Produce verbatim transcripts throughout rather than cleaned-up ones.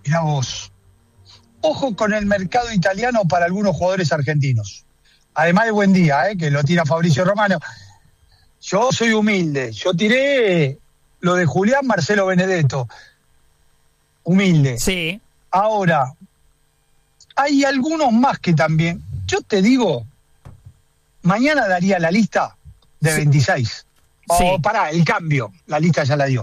Mirá vos. Ojo con el mercado italiano para algunos jugadores argentinos. Además de Buendía, ¿eh? Que lo tira Fabricio Romano. Yo soy humilde. Yo tiré lo de Julián Marcelo Benedetto. Humilde. Sí. Ahora, hay algunos más que también. Yo te digo, mañana daría la lista de sí. veintiséis. O sí. pará, el cambio. La lista ya la dio.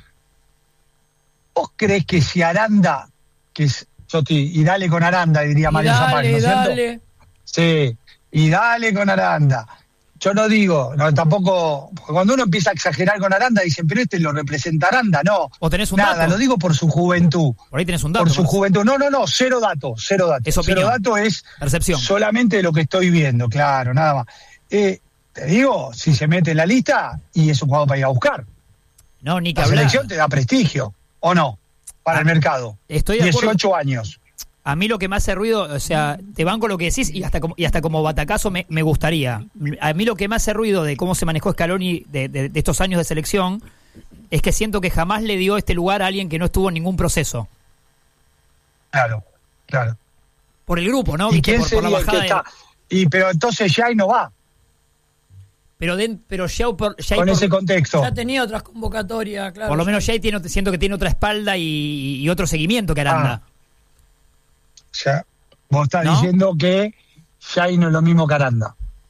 ¿Vos crees que si Aranda, que es, yo te, y dale con Aranda, diría Mario Zapata, ¿no es cierto? Dale. Sí, y dale con Aranda. Yo no digo, no, tampoco, cuando uno empieza a exagerar con Aranda, dicen, pero este lo representa Aranda, no. ¿O tenés un Nada, dato? lo digo por su juventud. Por ahí tenés un dato. Por su juventud. No, no, no, cero dato, cero dato. Es opinión. Cero dato es percepción. Solamente lo que estoy viendo, claro, nada más. Eh, te digo, si se mete en la lista, y es un jugador para ir a buscar. No, ni que La hablar. selección te da prestigio, ¿o no? Para ah, el mercado. Estoy de dieciocho acuerdo. años. A mí lo que me hace ruido, o sea, te banco lo que decís y hasta como, y hasta como batacazo me, me gustaría. A mí lo que me hace ruido de cómo se manejó Scaloni de, de, de estos años de selección es que siento que jamás le dio este lugar a alguien que no estuvo en ningún proceso. Claro, claro. Por el grupo, ¿no? ¿Y ¿Viste? quién Por, por la sería el que bajada. está? Y, pero entonces ya ahí no va. Pero, de, pero ya, por, ya con por, ese contexto. Ya tenía otras convocatorias, claro. Por lo menos ya tiene, siento que tiene otra espalda y, y otro seguimiento que Aranda. Ah, ya. Vos estás ¿no? diciendo que Jai no es lo mismo que Aranda.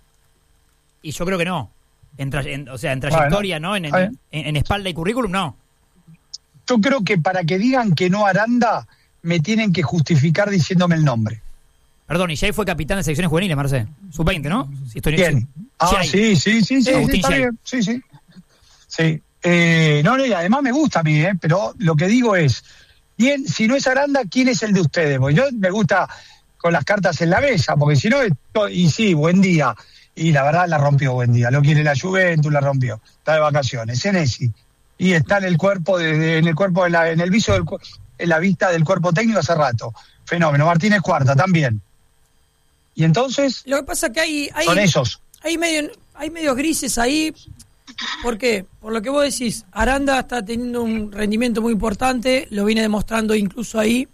Y yo creo que no. En tra, en, o sea, en trayectoria, bueno, ¿no? En, en, en, en espalda y currículum, no. Yo creo que para que digan que no Aranda, me tienen que justificar diciéndome el nombre. Perdón, y Jay fue capitán de selecciones juveniles, Marcé. sub veinte, ¿no? Si estoy bien. Ah, Jay. sí, sí, sí, sí, Agustín sí, está Jay. bien. Sí, sí. Sí. Eh, no, no, y además me gusta a mí, ¿eh? Pero lo que digo es, bien, si no es Aranda, ¿quién es el de ustedes? Porque yo me gusta con las cartas en la mesa, porque si no, esto, y sí, Buendía. Y la verdad la rompió Buendía. Lo quiere la Juventus, la rompió. Está de vacaciones. Senesi. Y está en el cuerpo, de, de, en el cuerpo, de la, en el viso, del, en la vista del cuerpo técnico hace rato. Fenómeno. Martínez Cuarta también. Y entonces, lo que pasa es que hay, hay son esos. Hay medio, hay medios grises ahí. ¿Por qué? Por lo que vos decís, Aranda está teniendo un rendimiento muy importante, lo viene demostrando incluso ahí.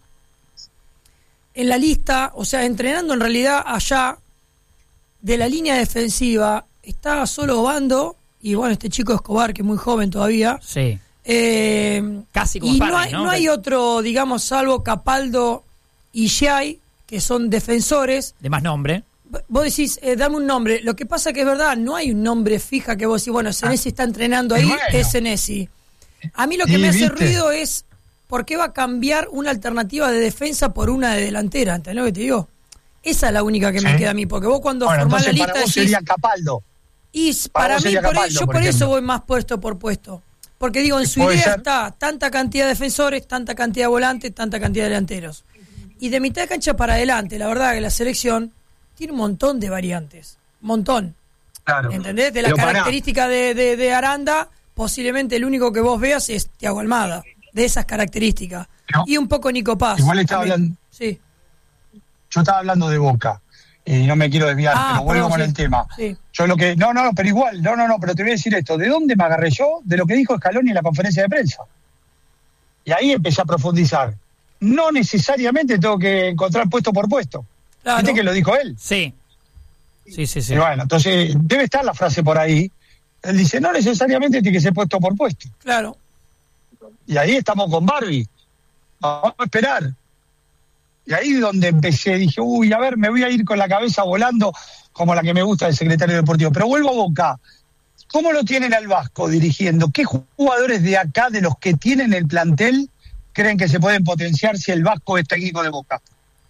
En la lista, o sea, entrenando en realidad allá, de la línea defensiva, está solo Bando, y bueno, este chico Escobar, que es muy joven todavía. Sí. Eh, Casi como y Sparring, no hay, ¿no? no hay otro, digamos, salvo Capaldo y Jai, que son defensores. De más nombre. Vos decís, eh, dame un nombre. Lo que pasa que es verdad, no hay un nombre fija que vos decís, bueno, Senesi está entrenando ahí, bueno. es Senesi. A mí lo que Sí, me hace ¿viste? ruido es, ¿por qué va a cambiar una alternativa de defensa por una de delantera? ¿Entendés lo que te digo? Esa es la única que Sí. me queda a mí, porque vos cuando Bueno, formás la entonces lista para vos decís, sería Capaldo. y para para vos mí, sería por Capaldo, eso, yo por por eso ejemplo. voy más puesto por puesto. Porque digo, en su Puede idea ser. está tanta cantidad de defensores, tanta cantidad de volantes, tanta cantidad de delanteros. Y de mitad de cancha para adelante, la verdad que la selección tiene un montón de variantes. Montón. Claro. ¿Entendés? De la Pero pará. característica de, de, de Aranda, posiblemente el único que vos veas es Thiago Almada. De esas características. Pero y un poco Nico Paz. igual estaba también. hablando- Sí. Yo estaba hablando de Boca. Y no me quiero desviar, Ah, pero vuelvo perdón, con sí. el tema. Sí. Yo lo que. No, no, no, pero igual, no, no, no, pero te voy a decir esto. ¿De dónde me agarré yo? De lo que dijo Scaloni en la conferencia de prensa. Y ahí empecé a profundizar. No necesariamente tengo que encontrar puesto por puesto. Claro. ¿Viste que lo dijo él? Sí. Sí, sí, sí. Y bueno, entonces debe estar la frase por ahí. Él dice, no necesariamente tiene que ser puesto por puesto. Claro. Y ahí estamos con Barbie. Vamos a esperar. Y ahí es donde empecé, dije, uy, a ver, me voy a ir con la cabeza volando como la que me gusta del secretario deportivo. Pero vuelvo a Boca. ¿Cómo lo tienen al Vasco dirigiendo? ¿Qué jugadores de acá, de los que tienen el plantel, creen que se pueden potenciar si el Vasco es técnico de Boca?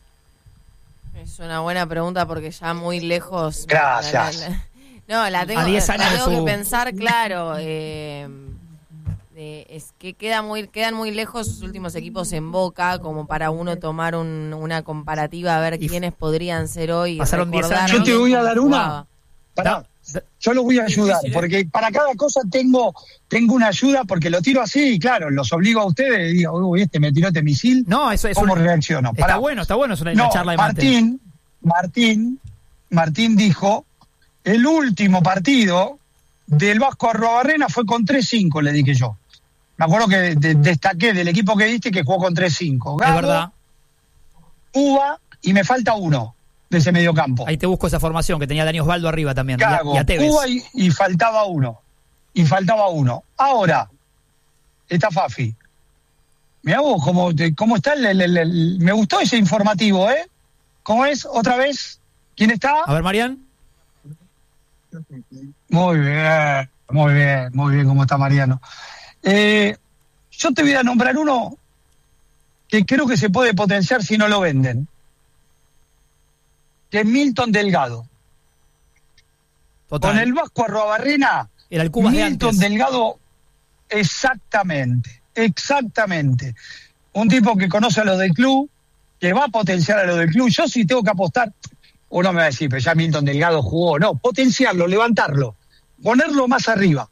Es una buena pregunta porque ya muy lejos. Gracias. La, la, la, no, la tengo, A diez años la de tengo su- que pensar, claro. Eh, eh, es que queda muy, quedan muy lejos sus últimos equipos en Boca como para uno tomar un, una comparativa a ver Y quiénes podrían ser hoy. pasaron diez recordar años. Yo te voy a dar cómo una. jugaba. Pará, No, yo los voy a ayudar, difícil, ¿eh? porque para cada cosa tengo tengo una ayuda, porque lo tiro así y claro, los obligo a ustedes y digo, uy, este me tiró este misil, No, eso es ¿cómo una- reacciono? Está Pará. bueno, está bueno, es una, No, una charla de mate. Martín, Martín, Martín dijo, el último partido del Vasco Arruabarrena fue con tres cinco, le dije yo. me acuerdo que de, destaqué del equipo que diste que jugó con tres cinco. Es verdad. Uva y me falta uno de ese mediocampo. Ahí te busco esa formación que tenía Dani Osvaldo arriba también. Cago, y, a, y a Tevez. Uva y, y faltaba uno. Y faltaba uno. Ahora, está Fafi. Mirá vos cómo, cómo está el, el, el, el... Me gustó ese informativo, ¿eh? ¿Cómo es? ¿Otra vez? ¿Quién está? A ver, Marian. Muy bien, muy bien, muy bien cómo está Mariano. Eh, yo te voy a nombrar uno que creo que se puede potenciar si no lo venden. Que es Milton Delgado. Total. Con el Vasco Arruabarrena, Era el Cubas de Milton antes. Delgado, exactamente, exactamente. Un tipo que conoce a los del club, que va a potenciar a los del club. Yo sí tengo que apostar, uno me va a decir, pero ya Milton Delgado jugó. No, potenciarlo, levantarlo, ponerlo más arriba.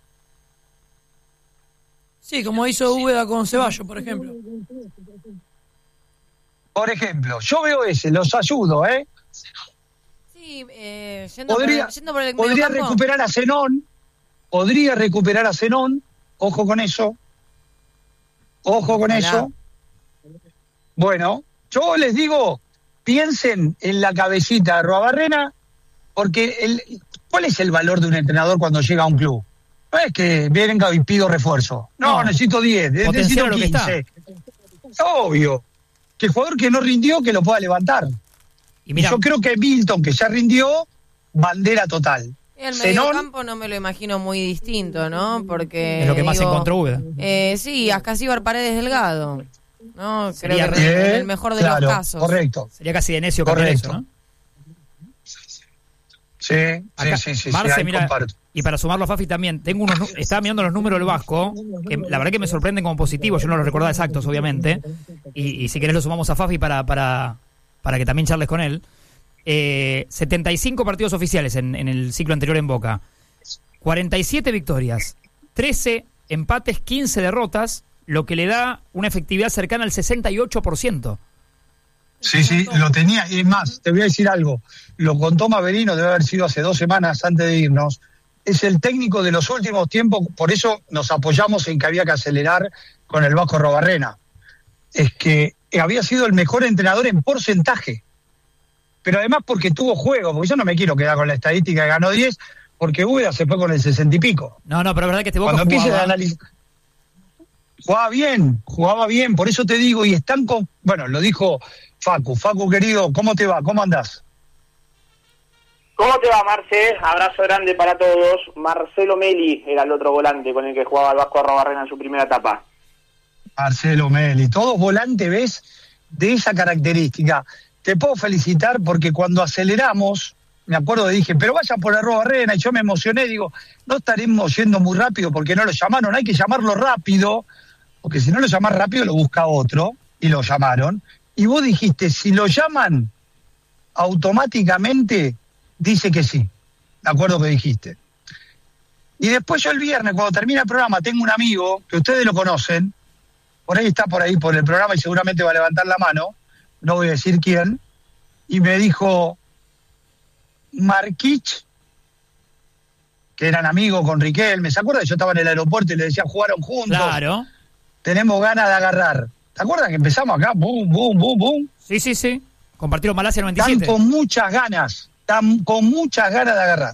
Sí, como hizo Úbeda con Ceballos, por ejemplo. Por ejemplo, yo veo ese, los ayudo, ¿eh? Sí, eh, yendo, Podría, por el, yendo por el podría mediocampo. recuperar a Zenón, podría recuperar a Zenón, ojo con eso, ojo con Ojalá. eso. Bueno, yo les digo, piensen en la cabecita de Arruabarrena, porque el, ¿cuál es el valor de un entrenador cuando llega a un club? No es que venga y pido refuerzo. No, No. necesito diez, Potenciar necesito lo que está. quince. Obvio. Que el jugador que no rindió, que lo pueda levantar. Y mira, Yo creo que Milton, que ya rindió, bandera total. El Zenón, mediocampo no me lo imagino muy distinto, ¿no? Porque es lo que más digo, encontró Úbeda. Eh, sí, Ascasíbar Paredes Delgado. No, Sería creo que bien, en el mejor de claro, los casos. correcto. Sería casi de necio cambiar Correcto. eso, ¿no? Sí, Acá, sí, sí, sí, Marce, sí, ahí mira, comparto. y para sumarlo a Fafi también, tengo unos, nu- estaba mirando los números del Vasco, que la verdad que me sorprenden como positivos, yo no los recordaba exactos, obviamente, y, y si querés lo sumamos a Fafi para, para, para que también charles con él. Eh, setenta y cinco partidos oficiales en, en el ciclo anterior en Boca, cuarenta y siete victorias, trece empates, quince derrotas, lo que le da una efectividad cercana al sesenta y ocho por ciento. Sí, sí, lo tenía. Y es más, te voy a decir algo. Lo contó Maverino, debe haber sido hace dos semanas antes de irnos. Es el técnico de los últimos tiempos, por eso nos apoyamos en que había que acelerar con el Vasco Arruabarrena. Es que había sido el mejor entrenador en porcentaje. Pero además porque tuvo juego, porque yo no me quiero quedar con la estadística que ganó diez, porque Úbeda se fue con el sesenta y pico. No, no, pero es verdad que este Boca Cuando empieces a jugaba, analizar. Jugaba bien, jugaba bien, por eso te digo, y están con. Bueno, lo dijo Facu. Facu, querido, ¿cómo te va? ¿Cómo andás? ¿Cómo te va, Marce? Abrazo grande para todos. Marcelo Meli era el otro volante con el que jugaba el Vasco Arruabarrena en su primera etapa. Marcelo Meli, todos volantes, ¿ves? De esa característica. Te puedo felicitar porque cuando aceleramos, me acuerdo que dije, pero vaya por Arruabarrena, y yo me emocioné, digo, no estaremos yendo muy rápido porque no lo llamaron, hay que llamarlo rápido, porque si no lo llamas rápido lo busca otro, y lo llamaron. Y vos dijiste, si lo llaman, automáticamente dice que sí. Me acuerdo que dijiste. Y después yo el viernes, cuando termina el programa, tengo un amigo, que ustedes lo conocen, por ahí está por ahí por el programa y seguramente va a levantar la mano, no voy a decir quién, y me dijo, Marquich, que eran amigos con Riquelme, ¿se acuerdan? Yo estaba en el aeropuerto y le decía, jugaron juntos, claro. tenemos ganas de agarrar. ¿Te acuerdas que empezamos acá? Boom, boom, boom, boom. Sí, sí, sí. Compartieron Malasia noventa y Están siete. con muchas ganas, están con muchas ganas de agarrar.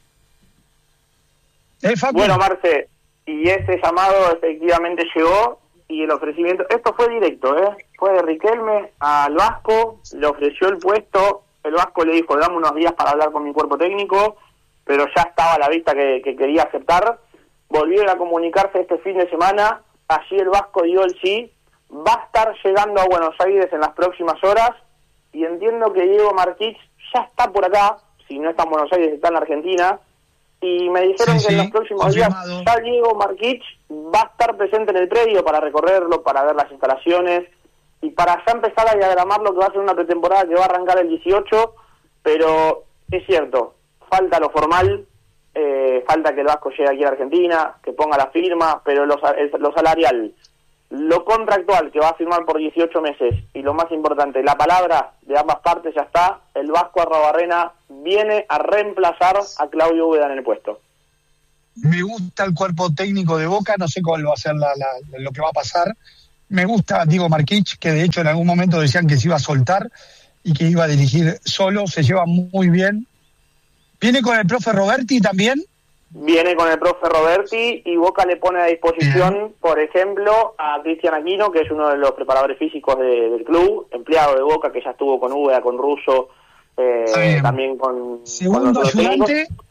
¿Eh, Facu? Bueno, Marce, y ese llamado efectivamente llegó y el ofrecimiento, esto fue directo, ¿eh? Fue de Riquelme al Vasco, le ofreció el puesto, el Vasco le dijo, dame unos días para hablar con mi cuerpo técnico, pero ya estaba a la vista que, que quería aceptar. Volvieron a comunicarse este fin de semana, allí el Vasco dio el sí, va a estar llegando a Buenos Aires en las próximas horas, y entiendo que Diego Marquich ya está por acá, si no está en Buenos Aires, está en Argentina, y me dijeron Sí, que en sí, los próximos confirmado. días ya Diego Marquich va a estar presente en el predio para recorrerlo, para ver las instalaciones, y para ya empezar a diagramar lo que va a ser una pretemporada que va a arrancar el dieciocho, pero es cierto, falta lo formal, eh, falta que el Vasco llegue aquí a Argentina, que ponga la firma, pero lo, el, lo salarial, lo contractual que va a firmar por dieciocho meses, y lo más importante, la palabra de ambas partes ya está, el Vasco Arruabarrena viene a reemplazar a Claudio Úbeda en el puesto. Me gusta el cuerpo técnico de Boca, no sé cuál va a ser la, la, lo que va a pasar. Me gusta Diego Marquich, que de hecho en algún momento decían que se iba a soltar y que iba a dirigir solo, se lleva muy bien. ¿Viene con el profe Roberti también? Viene con el profe Roberti y Boca le pone a disposición, bien, por ejemplo, a Cristian Aquino, que es uno de los preparadores físicos de, del club, empleado de Boca, que ya estuvo con Úbeda, con Russo, eh, también con... Segundo con ayudante. Técnicos.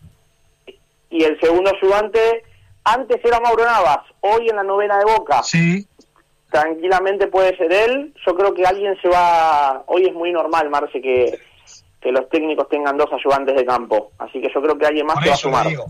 Y el segundo ayudante, antes era Mauro Navas, hoy en la novena de Boca. Sí. Tranquilamente puede ser él. Yo creo que alguien se va... Hoy es muy normal, Marce, que, que los técnicos tengan dos ayudantes de campo. Así que yo creo que alguien más por se va a eso sumar. digo.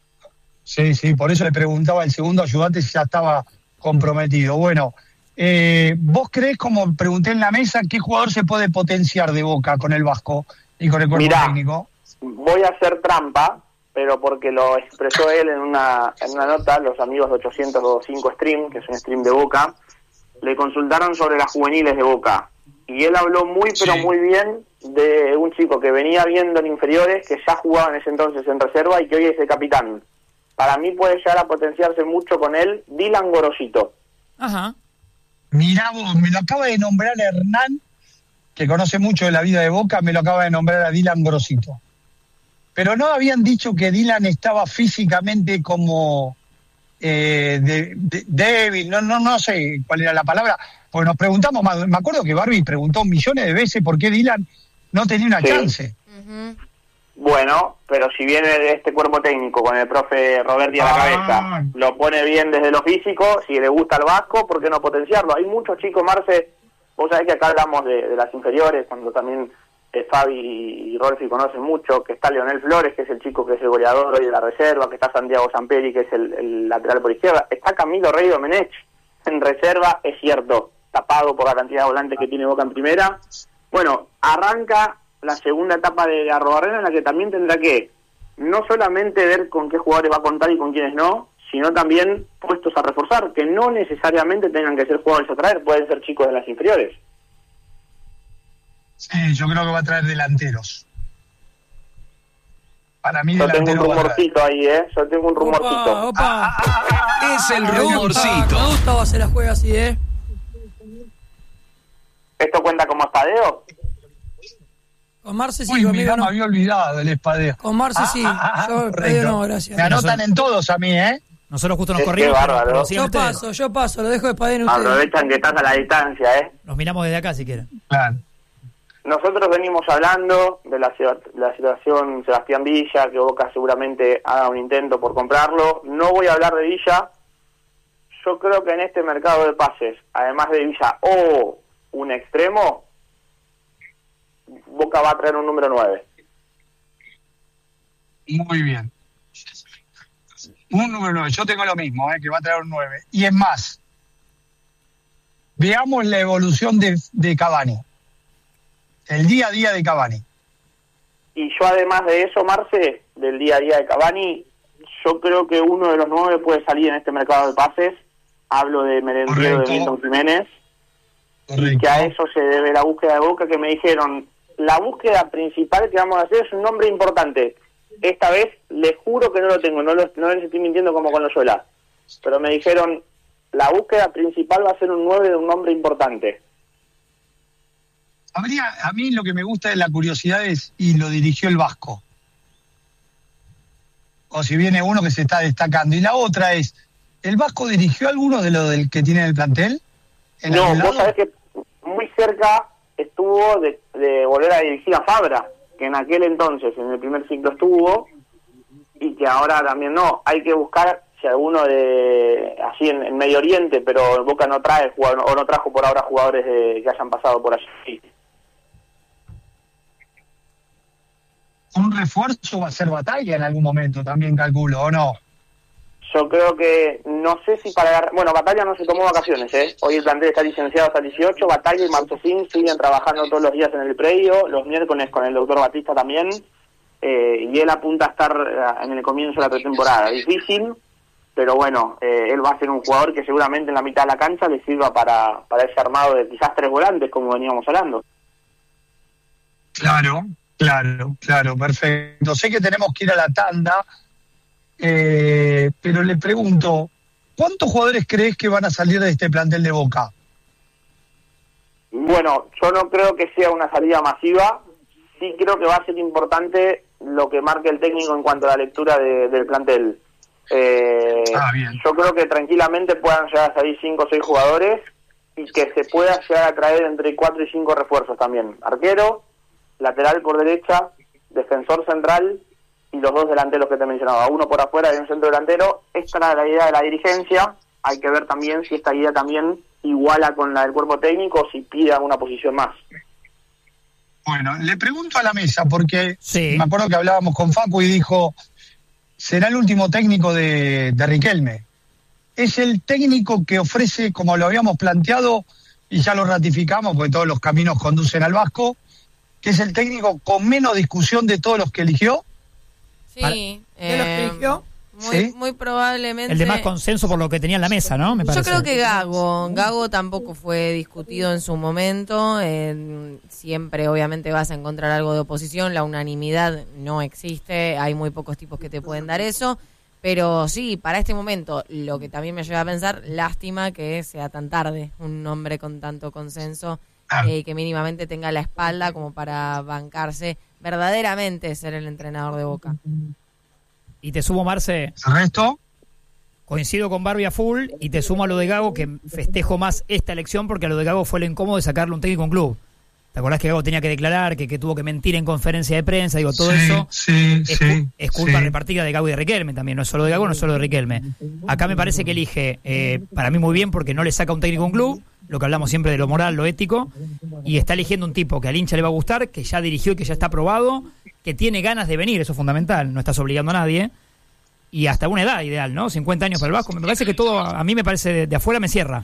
Sí, sí, por eso le preguntaba al segundo ayudante si ya estaba comprometido. Bueno, eh, ¿vos creés, como pregunté en la mesa, qué jugador se puede potenciar de Boca con el Vasco y con el cuerpo Mirá, técnico? Voy a hacer trampa, pero porque lo expresó él en una en una nota, los amigos de ochocientos cinco Stream, que es un stream de Boca, le consultaron sobre las juveniles de Boca. Y él habló muy, pero sí, muy bien de un chico que venía viendo en inferiores, que ya jugaba en ese entonces en reserva y que hoy es el capitán. Para mí puede llegar a potenciarse mucho con él, Dylan Gorosito. Ajá. Mirá vos, me lo acaba de nombrar Hernán, que conoce mucho de la vida de Boca, me lo acaba de nombrar a Dylan Gorosito. Pero no habían dicho que Dylan estaba físicamente como eh, de, de, débil, no, no, no sé cuál era la palabra, porque nos preguntamos, me acuerdo que Barbie preguntó millones de veces por qué Dylan no tenía una sí. chance. Uh-huh. Bueno, pero si viene de este cuerpo técnico con el profe Roberti a la ah. cabeza, lo pone bien desde lo físico, si le gusta el Vasco, ¿por qué no potenciarlo? Hay muchos chicos, Marce, vos sabés que acá hablamos de, de las inferiores, cuando también eh, Fabi y Rolfi conocen mucho, que está Leonel Flores, que es el chico que es el goleador hoy de la reserva, que está Santiago Samperi, que es el, el lateral por izquierda, está Camilo Rey Domenech en reserva, es cierto, tapado por la cantidad de volantes que tiene Boca en primera. Bueno, arranca la segunda etapa de Arrobarrena, en la que también tendrá que no solamente ver con qué jugadores va a contar y con quiénes no, sino también puestos a reforzar, que no necesariamente tengan que ser jugadores a traer, pueden ser chicos de las inferiores. Sí, yo creo que va a traer delanteros. Para mí yo delantero tengo un rumorcito ahí, ¿eh? Yo tengo un rumorcito. Opa, opa. Ah, ah, ah, es el rumorcito. Me gusta, va a se la juega así, ¿eh? ¿Esto cuenta como espadeo? Con Marce sí, Uy, conmigo mirá, no. me había olvidado el espadeo. Con Marce sí, ah, ah, yo espadeo no, gracias. Me anotan en todos a mí, ¿eh? Nosotros justo nos es corrimos. Bárbaro. Pero, pero yo ustedes. paso, yo paso, lo dejo de espadeo en ustedes. Aprovechan que estás a la distancia, ¿eh? Nos miramos desde acá si quieren. Claro. Nosotros venimos hablando de la, la situación Sebastián Villa, que Boca seguramente haga un intento por comprarlo. No voy a hablar de Villa. Yo creo que en este mercado de pases, además de Villa o un extremo, Boca va a traer un número nueve. Muy bien. Un número nueve. Yo tengo lo mismo, ¿eh? Que va a traer un nueve. Y es más, veamos la evolución de, de Cavani. El día a día de Cavani. Y yo además de eso, Marce, del día a día de Cavani, yo creo que uno de los nueve puede salir en este mercado de pases. Hablo de Merentiero, de Milton Jiménez. Correcto. Y que a eso se debe la búsqueda de Boca, que me dijeron, la búsqueda principal que vamos a hacer es un nombre importante. Esta vez, les juro que no lo tengo, no, lo, no les estoy mintiendo como con Loyola. Pero me dijeron, la búsqueda principal va a ser un nueve de un nombre importante. Habría, a mí lo que me gusta de la curiosidad es, y lo dirigió el Vasco. O si viene uno que se está destacando. Y la otra es, ¿el Vasco dirigió alguno de los del que tiene el plantel? ¿En no, vos sabés que muy cerca estuvo de, de volver a dirigir a Fabra, que en aquel entonces, en el primer ciclo estuvo, y que ahora también no. Hay que buscar si alguno de así en, en Medio Oriente, pero Boca no trae jugador, o no trajo por ahora jugadores de, que hayan pasado por allí. Un refuerzo va a ser Batalla en algún momento, también calculo, ¿o no? Yo creo que, no sé si para... Bueno, Batalla no se tomó vacaciones, ¿eh? Hoy el plantel está licenciado hasta el dieciocho, Batalla y Marchesín siguen trabajando todos los días en el predio, los miércoles con el doctor Batista también, eh, y él apunta a estar en el comienzo de la pretemporada. Difícil, pero bueno, eh, él va a ser un jugador que seguramente en la mitad de la cancha le sirva para, para ese armado de quizás tres volantes, como veníamos hablando. Claro, claro, claro, perfecto. Sé que tenemos que ir a la tanda, Eh, pero le pregunto, ¿cuántos jugadores crees que van a salir de este plantel de Boca? Bueno, yo no creo que sea una salida masiva. Sí creo que va a ser importante lo que marque el técnico en cuanto a la lectura de, del plantel. Eh, ah, bien. Yo creo que tranquilamente puedan llegar a salir cinco o seis jugadores y que se pueda llegar a traer entre cuatro y cinco refuerzos también. Arquero, lateral por derecha, defensor central y los dos delanteros que te mencionaba, uno por afuera y un centro delantero. Esta era la idea de la dirigencia. Hay que ver también si esta idea también iguala con la del cuerpo técnico o si pide alguna posición más. Bueno, le pregunto a la mesa, porque sí. me acuerdo que hablábamos con Facu y dijo, será el último técnico de, de Riquelme. Es el técnico que ofrece, como lo habíamos planteado, y ya lo ratificamos, porque todos los caminos conducen al Vasco, que es el técnico con menos discusión de todos los que eligió. Sí. ¿De los que eh, eligió? Muy, ¿Sí? muy probablemente. El de más consenso por lo que tenía en la mesa, ¿no? Me Yo parece. creo que Gago, Gago tampoco fue discutido en su momento. Eh, siempre, obviamente, vas a encontrar algo de oposición. La unanimidad no existe. Hay muy pocos tipos que te pueden dar eso. Pero sí, para este momento, lo que también me lleva a pensar, lástima que sea tan tarde un hombre con tanto consenso eh, que mínimamente tenga la espalda como para bancarse verdaderamente ser el entrenador de Boca. Y te sumo, Marce, ¿El resto? coincido con Barbie a full, y te sumo a lo de Gago, que festejo más esta elección porque a lo de Gago fue lo incómodo de sacarle un técnico a un club. ¿Te acordás que Gago tenía que declarar, que, que tuvo que mentir en conferencia de prensa? Digo, todo sí, eso sí, es, sí, es culpa sí. repartida de Gago y de Riquelme también. No es solo de Gago, no es solo de Riquelme. Acá me parece que elige, eh, para mí muy bien, porque no le saca un técnico a un club, lo que hablamos siempre de lo moral, lo ético, y está eligiendo un tipo que al hincha le va a gustar, que ya dirigió y que ya está aprobado, que tiene ganas de venir, eso es fundamental, no estás obligando a nadie. Y hasta una edad ideal, ¿no? cincuenta años para el Vasco. Me parece que todo, a mí me parece, de, de afuera me cierra.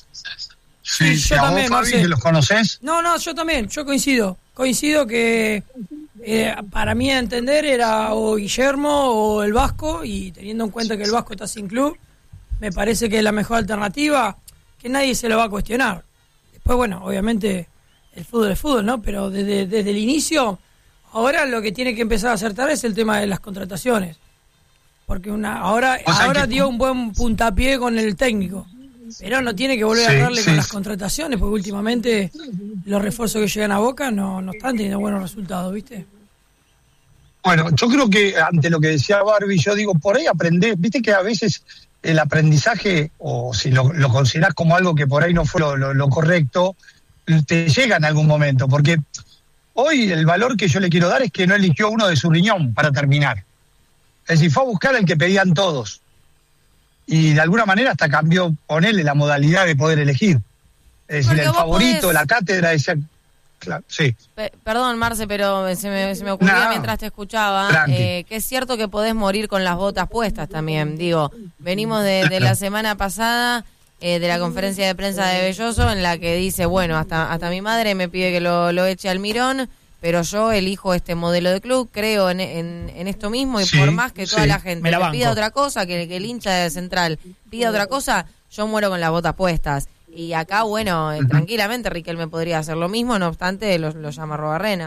Sí, Sí, sí, yo a vos, también, Fabi, Marce. que los conocés. No, no, yo también, yo coincido. Coincido que eh, para mí a entender era o Guillermo o el Vasco, y teniendo en cuenta que el Vasco está sin club, me parece que es la mejor alternativa, que nadie se lo va a cuestionar. Después, bueno, obviamente el fútbol es fútbol, ¿no? Pero desde, desde el inicio, ahora lo que tiene que empezar a acertar es el tema de las contrataciones. Porque una ahora O sea, ahora que- dio un buen puntapié con el técnico, pero no tiene que volver Sí, a darle sí, con las sí. contrataciones, porque últimamente los refuerzos que llegan a Boca no, no están teniendo buenos resultados, ¿viste? Bueno, yo creo que ante lo que decía Barbie, yo digo, por ahí aprender, viste que a veces el aprendizaje, o si lo, lo considerás como algo que por ahí no fue lo, lo, lo correcto, te llega en algún momento, porque hoy el valor que yo le quiero dar es que no eligió uno de su riñón para terminar. Es decir, fue a buscar al que pedían todos. Y de alguna manera hasta cambió, ponerle la modalidad de poder elegir. Es decir, Porque el vos favorito, podés- la cátedra, decía, claro, sí. Pe- Perdón, Marce, pero se me, se me ocurría Nah. mientras te escuchaba Tranqui. eh, que es cierto que podés morir con las botas puestas también. Digo, venimos de, de la semana pasada eh, de la conferencia de prensa de Belloso en la que dice, bueno, hasta hasta mi madre me pide que lo, lo eche al mirón, pero yo elijo este modelo de club, creo en, en, en esto mismo y Sí, por más que toda sí. la gente Me la me banco. pida otra cosa, que, que el hincha de Central pida otra cosa, yo muero con las botas puestas. Y acá, bueno, eh, tranquilamente Riquelme podría hacer lo mismo, no obstante lo, lo llama Robarrena.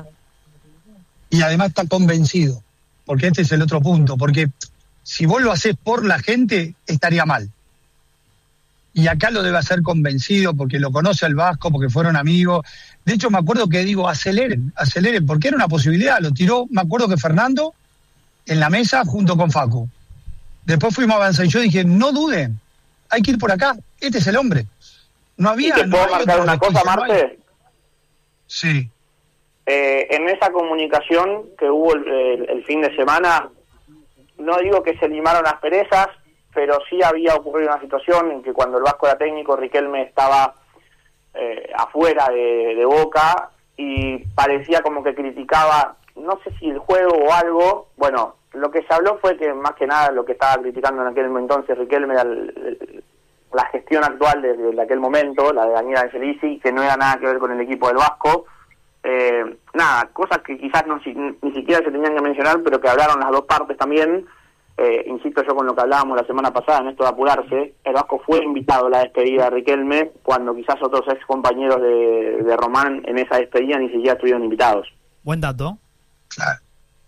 Y además está convencido, porque este es el otro punto, porque si vos lo haces por la gente, estaría mal. Y acá lo debe hacer convencido, porque lo conoce al Vasco, porque fueron amigos. De hecho, me acuerdo que digo, aceleren, aceleren, porque era una posibilidad. Lo tiró, me acuerdo que Fernando, en la mesa, junto con Facu. Después fuimos a avanzar y yo dije, no duden, hay que ir por acá, este es el hombre. No ¿Y había... te no puedo hay marcar otra una cosa, respuesta, no hay- Marce? Sí. Eh, en esa comunicación que hubo el, el- el fin de semana, no digo que se limaron las perezas, pero sí había ocurrido una situación en que cuando el Vasco era técnico, Riquelme estaba eh, afuera de, de Boca y parecía como que criticaba, no sé si el juego o algo. Bueno, lo que se habló fue que más que nada lo que estaba criticando en aquel entonces Riquelme era el- el- la gestión actual desde de aquel momento, la de Daniel Angelici, que no era nada que ver con el equipo del Vasco. Eh, nada, cosas que quizás no, si- ni siquiera se tenían que mencionar, pero que hablaron las dos partes también. Eh, insisto yo con lo que hablábamos la semana pasada, en esto de apurarse, el Vasco fue invitado a la despedida de Riquelme, cuando quizás otros ex compañeros de, de Román en esa despedida ni siquiera estuvieron invitados. Buen dato. Claro.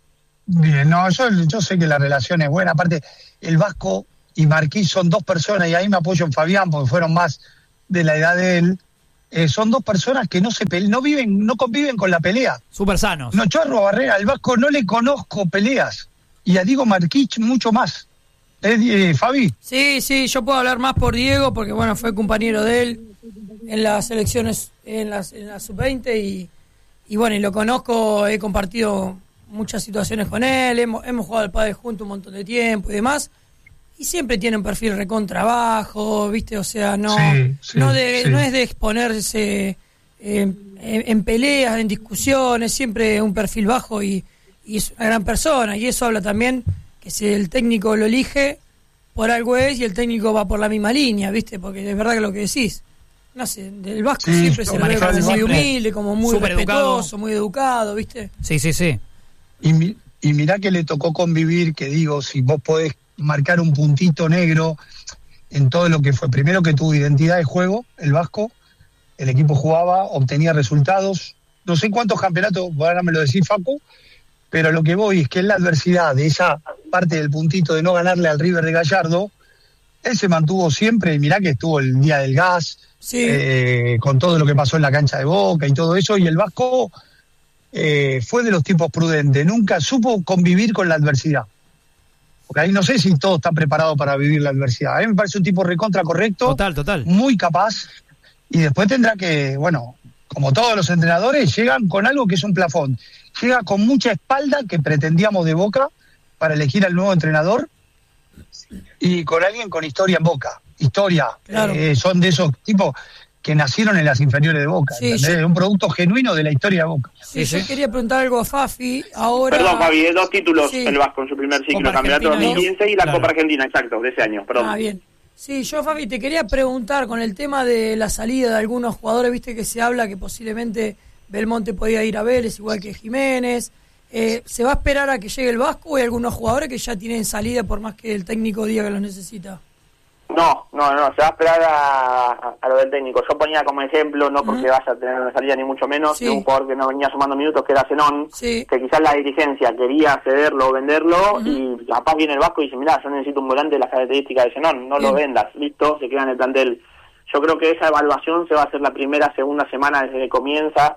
Bien, no, yo, yo sé que la relación es buena. Aparte, el Vasco y Marquís son dos personas, y ahí me apoyo en Fabián, porque fueron más de la edad de él. Eh, son dos personas que no se pele- no viven, no conviven con la pelea. Súper sanos. No, yo a Arruabarrena, al Vasco no le conozco peleas. Y a Diego Marquich mucho más. ¿Eh, eh, Fabi? Sí, sí, yo puedo hablar más por Diego, porque bueno, fue compañero de él en las elecciones, en las, en la sub veinte, y, y bueno, y lo conozco, he compartido muchas situaciones con él, hemos, hemos jugado al pádel juntos un montón de tiempo y demás, y siempre tiene un perfil recontrabajo, ¿viste? O sea, no, Sí, sí, no, de, sí. no es de exponerse eh, en, en peleas, en discusiones, siempre un perfil bajo, y, y es una gran persona, y eso habla también que si el técnico lo elige, por algo es, y el técnico va por la misma línea, ¿viste? Porque es verdad que lo que decís, no sé, del Vasco Sí, siempre yo se lo ve maneja como muy siempre humilde, como muy súper educado. respetuoso, muy educado, ¿viste? Sí, sí, sí. Y, mi- y mirá que le tocó convivir, que digo, si vos podés marcar un puntito negro en todo lo que fue. Primero, que tuvo identidad de juego, el Vasco, el equipo jugaba, obtenía resultados. No sé cuántos campeonatos, ahora me lo decís, Facu, pero lo que voy es que en la adversidad de esa parte del puntito de no ganarle al River de Gallardo, él se mantuvo siempre, y mirá que estuvo el día del gas, Sí. eh, con todo lo que pasó en la cancha de Boca y todo eso, y el Vasco eh, fue de los tipos prudentes, nunca supo convivir con la adversidad. Porque ahí no sé si todo está preparado para vivir la adversidad. A mí me parece un tipo recontra correcto, Total, total. muy capaz, y después tendrá que, bueno, como todos los entrenadores, llegan con algo que es un plafón. Llega con mucha espalda que pretendíamos de Boca para elegir al nuevo entrenador, y con alguien con historia en Boca. Historia. Claro. Eh, son de esos tipos que nacieron en las inferiores de Boca. Sí, ¿entendés? yo- Un producto genuino de la historia de Boca. Sí, Sí, yo sí. quería preguntar algo a Fafi, ahora... Perdón, Fabi, eh, dos títulos Sí. el Vasco en su primer ciclo, Copa campeonato Argentina, dos mil quince y la claro. Copa Argentina, exacto, de ese año, perdón. Ah, bien. Sí, yo, Fabi, te quería preguntar con el tema de la salida de algunos jugadores, viste que se habla que posiblemente Belmonte podía ir a Vélez, igual que Jiménez. Eh, ¿Se va a esperar a que llegue el Vasco o hay algunos jugadores que ya tienen salida por más que el técnico diga que los necesita? No, no, no, se va a esperar a, a, a lo del técnico. Yo ponía como ejemplo, no porque Ujú. vaya a tener una salida ni mucho menos, Sí. de un jugador que no venía sumando minutos, que era Zenón, Sí. que quizás la dirigencia quería cederlo o venderlo, Ujú. y capaz viene el Vasco y dice, mirá, yo necesito un volante de las características de Zenón, no lo Bien. vendas, listo, se queda en el plantel. Yo creo que esa evaluación se va a hacer la primera, segunda semana desde que comienza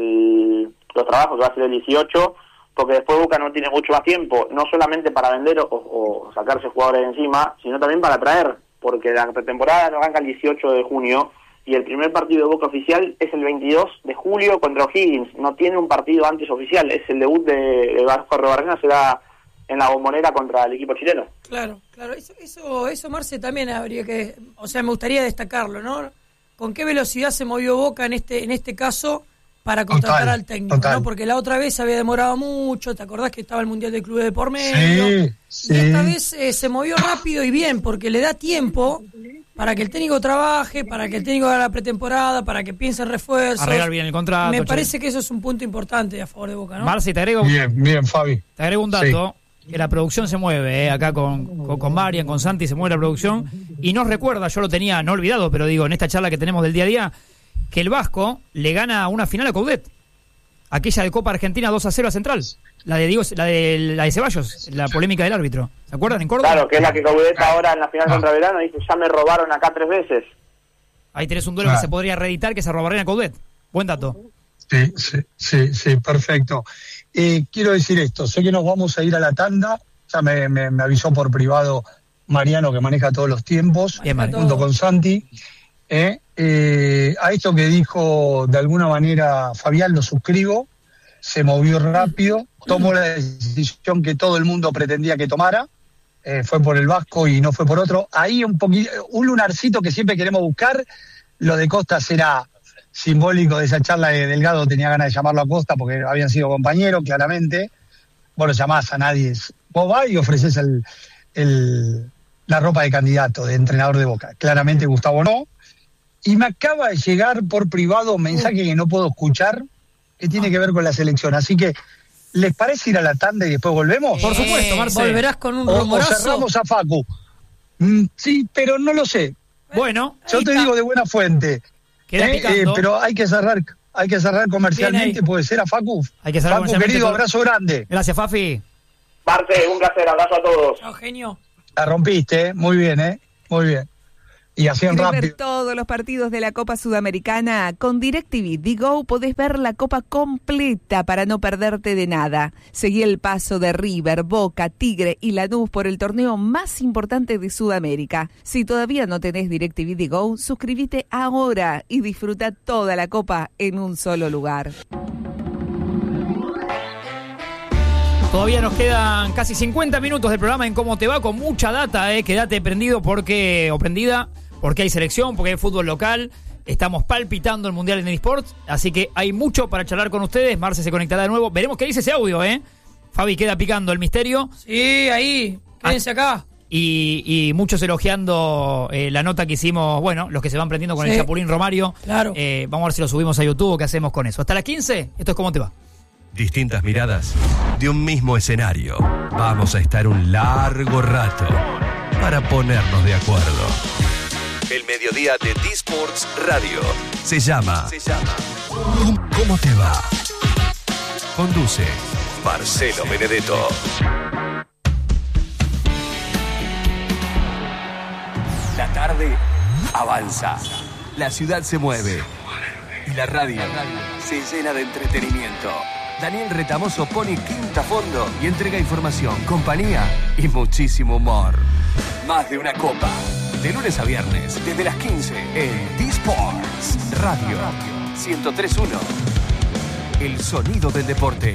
el, los trabajos, que va a ser el dieciocho, porque después Boca no tiene mucho más tiempo, no solamente para vender o, o sacarse jugadores de encima, sino también para traer, porque la pretemporada no arranca el dieciocho de junio, y el primer partido de Boca oficial es el veintidós de julio contra O'Higgins. No tiene un partido antes oficial, es el debut de, de Vasco Arruabarrena, será en la Bombonera contra el equipo chileno. Claro, claro. Eso, eso, eso, Marce, también habría que... O sea, me gustaría destacarlo, ¿no? ¿Con qué velocidad se movió Boca en este, en este caso para contratar Total, al técnico? total. ¿no? Porque la otra vez había demorado mucho, ¿te acordás que estaba el Mundial de Clubes de por medio? Sí, sí. Y esta vez eh, se movió rápido y bien, porque le da tiempo para que el técnico trabaje, para que el técnico haga la pretemporada, para que piense en refuerzos. Arreglar bien el contrato. Me che. parece que eso es un punto importante a favor de Boca, ¿no? Marci, te agrego, Bien, bien, Fabi. te agrego un dato. Que la producción se mueve, eh, acá con, con, con Marian, con Santi se mueve la producción. Y nos recuerda, yo lo tenía no olvidado, pero digo, en esta charla que tenemos del día a día, que el Vasco le gana una final a Coudet. Aquella de Copa Argentina dos a cero a Central. La de Diego, la de, la de Ceballos, la polémica del árbitro. ¿Se acuerdan en Córdoba? Claro, que es la que Caudet ahora en la final contra Verano dice, ya me robaron acá tres veces. Ahí tenés un duelo Ah. que se podría reeditar, que se robaría a Coudet. Buen dato. Sí, sí, sí, sí, perfecto. Eh, quiero decir esto, sé que nos vamos a ir a la tanda, ya me, me, me avisó por privado Mariano, que maneja todos los tiempos, Bien, Mari. junto con Santi. Eh, eh, a esto que dijo de alguna manera Fabián lo suscribo, se movió rápido, tomó la decisión que todo el mundo pretendía que tomara, eh, fue por el Vasco y no fue por otro. Ahí un poquito, un lunarcito que siempre queremos buscar, lo de Costa será simbólico de esa charla de Delgado, tenía ganas de llamarlo a Costa porque habían sido compañeros, claramente. Vos lo llamás a nadie, vos vas y ofreces el, el, la ropa de candidato, de entrenador de Boca. Claramente Gustavo no. Y me acaba de llegar por privado un mensaje que no puedo escuchar, que tiene que ver con la selección. Así que, ¿les parece ir a la tanda y después volvemos? Por supuesto, Marce. Volverás con un O, o rumorazo. cerramos a Facu. Mm, sí, pero no lo sé. Bueno, Yo Ahí te está. digo de buena fuente. queda Eh, picando. eh, pero hay que cerrar, hay que cerrar comercialmente, Bien ahí. puede ser a Facu. Hay que cerrar Facu, comercialmente querido, todo. abrazo grande. Gracias, Fafi. Marce, un placer, abrazo a todos. Chao, genio. La rompiste, ¿eh? Muy bien, ¿eh? Muy bien. Y así en ¿Querés rápido. ver todos los partidos de la Copa Sudamericana? Con DirecTV Digo podés ver la Copa completa para no perderte de nada. Seguí el paso de River, Boca, Tigre y Lanús por el torneo más importante de Sudamérica. Si todavía no tenés DirecTV Digo, suscríbete ahora y disfruta toda la Copa en un solo lugar. Todavía nos quedan casi cincuenta minutos del programa en Cómo Te Va, con mucha data, eh. Quédate prendido porque, o prendida, porque hay selección, porque hay fútbol local. Estamos palpitando el Mundial en el eSports, así que hay mucho para charlar con ustedes. Marce se conectará de nuevo. Veremos qué dice ese audio, ¿eh? Fabi queda picando el misterio. Sí, ahí. Quédense acá. Y, y muchos elogiando eh, la nota que hicimos, bueno, los que se van prendiendo con Sí. el Chapulín Romario. Claro. Eh, vamos a ver si lo subimos a YouTube o qué hacemos con eso. Hasta las quince, esto es Cómo Te Va. Distintas miradas de un mismo escenario. Vamos a estar un largo rato para ponernos de acuerdo. El mediodía de D-Sports Radio se llama, se llama ¿Cómo, cómo te va? Conduce Marcelo Benedetto. La tarde avanza. La ciudad se mueve. Y la radio se llena de entretenimiento. Daniel Retamoso pone quinta a fondo y entrega información, compañía y muchísimo humor. Más de una copa. De lunes a viernes, desde las quince, en D-Sports Radio ciento tres punto uno. El sonido del deporte.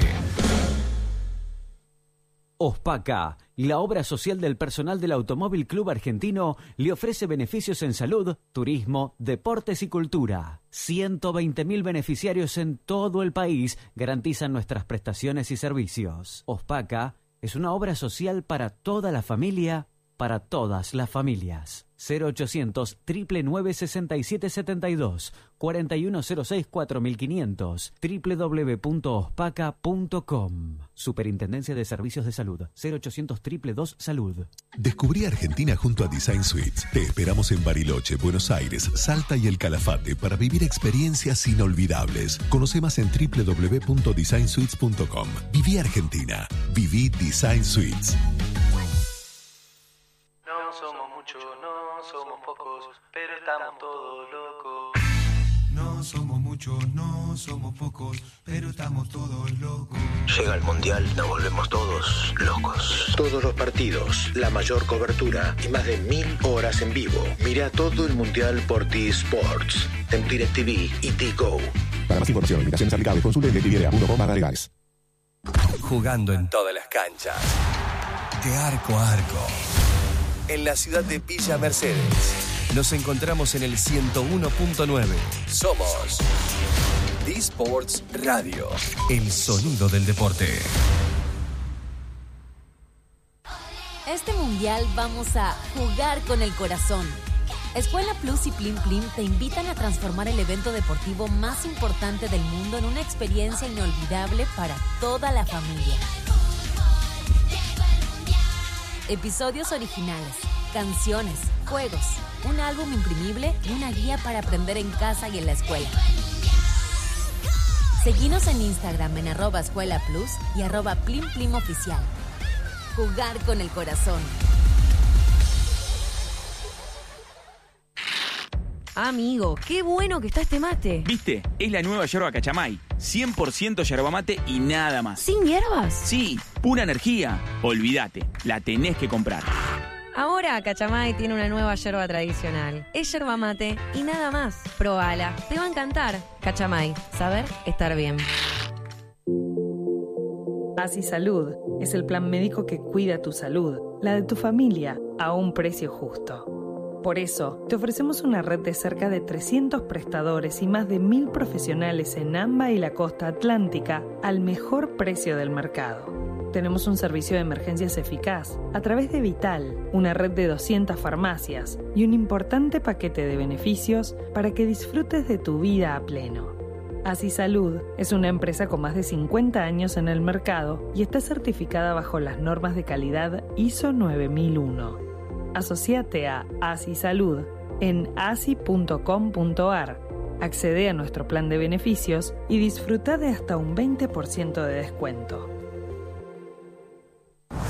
Ospaca, la obra social del personal del Automóvil Club Argentino, le ofrece beneficios en salud, turismo, deportes y cultura. ciento veinte mil beneficiarios en todo el país garantizan nuestras prestaciones y servicios. Ospaca es una obra social para toda la familia, para todas las familias. cero ochocientos, nueve nueve nueve, seis siete siete dos, cuatro uno cero seis, cuatro cinco cero cero, doble u doble u doble u punto ospaca punto com. Superintendencia de Servicios de Salud. cero ochocientos, dos dos dos, salud. Descubrí Argentina junto a Design Suites. Te esperamos en Bariloche, Buenos Aires, Salta y El Calafate para vivir experiencias inolvidables. Conoce más en doble u doble u doble u punto design suites punto com. Viví Argentina. Viví Design Suites. No somos muchos, no somos pocos, pero estamos todos locos. No somos muchos, no somos pocos, pero estamos todos locos. Llega el Mundial, nos volvemos todos locos. Todos los partidos, la mayor cobertura y más de mil horas en vivo. Mira todo el Mundial por D-Sports, en DirecTV y Digo. Para más información, limitaciones aplicables, consulte directv punto com barra legales. Jugando en todas las canchas. De arco a arco. En la ciudad de Villa Mercedes. Nos encontramos en el ciento uno punto nueve. Somos D-Sports Radio. El sonido del deporte. Este mundial vamos a jugar con el corazón. Escuela Plus y Plim Plim te invitan a transformar el evento deportivo más importante del mundo en una experiencia inolvidable para toda la familia. Episodios originales, canciones, juegos, un álbum imprimible y una guía para aprender en casa y en la escuela. Seguinos en Instagram en arroba escuela plus y arroba plim plim oficial. Jugar con el corazón. Amigo, qué bueno que está este mate. ¿Viste? Es la nueva yerba Cachamay. cien por ciento yerba mate y nada más. ¿Sin hierbas? Sí, pura energía. Olvídate, la tenés que comprar. Ahora Cachamay tiene una nueva yerba tradicional. Es yerba mate y nada más. Probala, te va a encantar. Cachamay, saber estar bien. Así Salud es el plan médico que cuida tu salud, la de tu familia, a un precio justo. Por eso, te ofrecemos una red de cerca de trescientos prestadores y más de mil profesionales en AMBA y la costa atlántica al mejor precio del mercado. Tenemos un servicio de emergencias eficaz a través de Vital, una red de doscientas farmacias y un importante paquete de beneficios para que disfrutes de tu vida a pleno. Así Salud es una empresa con más de cincuenta años en el mercado y está certificada bajo las normas de calidad I S O nueve mil uno. Asociate a Así Salud en asi punto com punto ar. Accede a nuestro plan de beneficios y disfruta de hasta un veinte por ciento de descuento.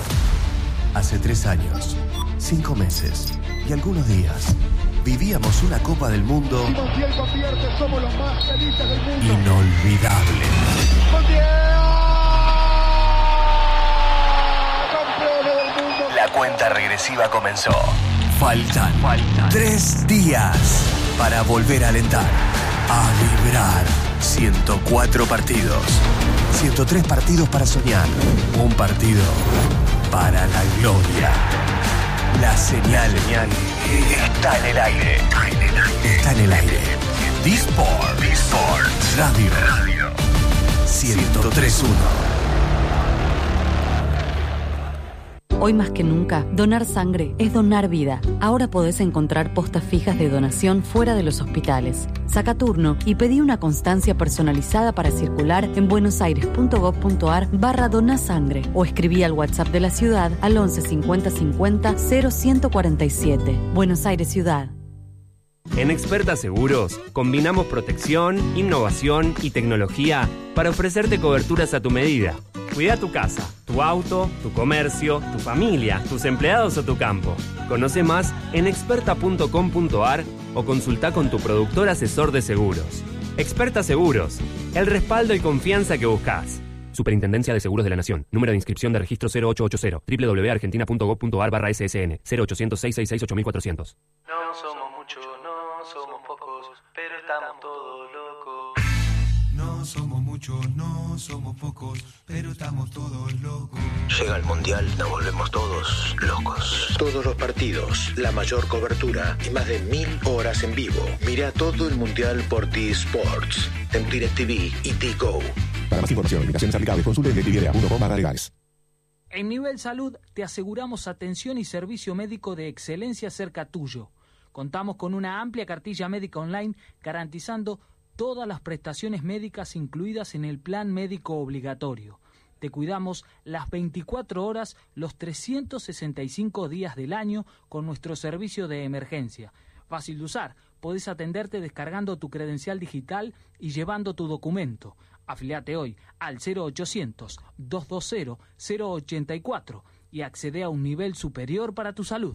Hace tres años, cinco meses y algunos días, vivíamos una Copa del Mundo inolvidable. La cuenta regresiva comenzó. Faltan, Faltan tres días para volver a alentar, a vibrar. ciento cuatro partidos, ciento tres partidos para soñar, un partido para la gloria. La señal está en el aire. Está en el aire. D-Sport. D-Sport. Radio. Radio. ciento tres punto uno. Hoy más que nunca, donar sangre es donar vida. Ahora podés encontrar postas fijas de donación fuera de los hospitales. Saca turno y pedí una constancia personalizada para circular en buenosaires.gov.ar barra donasangre o escribí al WhatsApp de la ciudad al once cincuenta cincuenta cero ciento cuarenta y siete. Buenos Aires Ciudad. En Experta Seguros, combinamos protección, innovación y tecnología para ofrecerte coberturas a tu medida. Cuida tu casa, tu auto, tu comercio, tu familia, tus empleados o tu campo. Conoce más en experta punto com punto ar o consulta con tu productor asesor de seguros. Experta Seguros, el respaldo y confianza que buscas. Superintendencia de Seguros de la Nación. Número de inscripción de registro cero ocho ocho cero. doble u doble u doble u punto argentina punto gov punto ar barra S S N. cero ochocientos seis seis seis ocho mil cuatrocientos. No somos muchos, no somos pocos, pero estamos todos locos. No somos muchos, no somos pocos, pero estamos todos locos. Llega el Mundial, nos volvemos todos locos. Todos los partidos, la mayor cobertura y más de mil horas en vivo. Mira todo el Mundial por T-Sports, en DirecTV y T-Go. Para más información y limitaciones aplicables, consulte directv punto com barra legales. En Nivel Salud te aseguramos atención y servicio médico de excelencia cerca tuyo. Contamos con una amplia cartilla médica online garantizando todas las prestaciones médicas incluidas en el plan médico obligatorio. Te cuidamos las veinticuatro horas, los trescientos sesenta y cinco días del año con nuestro servicio de emergencia. Fácil de usar, podés atenderte descargando tu credencial digital y llevando tu documento. Afiliate hoy al cero ochocientos, doscientos veinte, cero ochenta y cuatro y accede a un nivel superior para tu salud.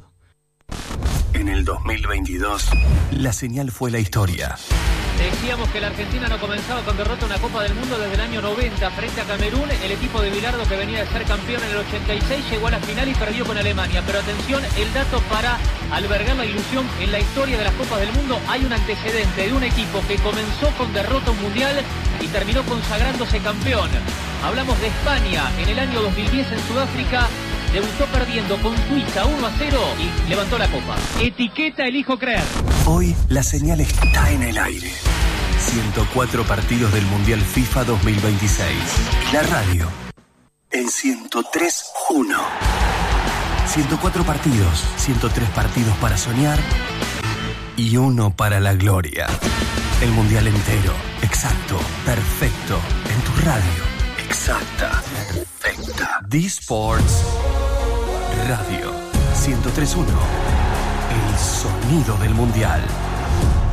En el dos mil veintidós, la señal fue la historia. Decíamos que la Argentina no comenzaba con derrota una Copa del Mundo desde el año noventa frente a Camerún. El equipo de Bilardo, que venía de ser campeón en el ochenta y seis, llegó a la final y perdió con Alemania. Pero atención, el dato para albergar la ilusión en la historia de las Copas del Mundo. Hay un antecedente de un equipo que comenzó con derrota un mundial y terminó consagrándose campeón. Hablamos de España en el año dos mil diez en Sudáfrica. Debutó perdiendo con Suiza uno a cero y levantó la copa. Etiqueta elijo creer. Hoy la señal está en el aire. ciento cuatro partidos del Mundial FIFA dos mil veintiséis. La radio en ciento tres punto uno. ciento cuatro partidos, ciento tres partidos para soñar y uno para la gloria. El Mundial entero, exacto, perfecto, en tu radio. Exacta, perfecta. D-Sports Radio ciento tres punto uno. El sonido del Mundial.